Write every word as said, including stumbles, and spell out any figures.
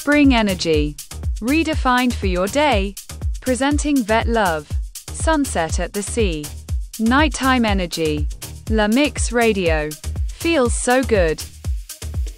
Spring energy. Redefined for your day. Presenting Vet Love. Sunset at the sea. Nighttime energy. La Mix Radio. Feels so good.